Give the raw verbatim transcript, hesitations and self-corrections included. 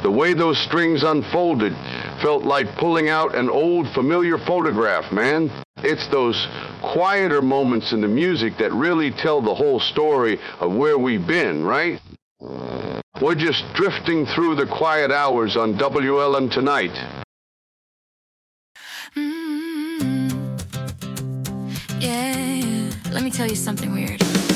The way those strings unfolded felt like pulling out an old familiar photograph, man. It's those quieter moments in the music that really tell the whole story of where we've been, right? We're just drifting through the quiet hours on W L N tonight. Mm-hmm. Yeah, let me tell you something weird.